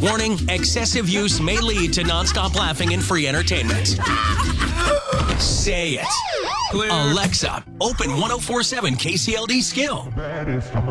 Warning, excessive use may lead to nonstop laughing and free entertainment. Say it. Alexa, open 1047 KCLD Skill.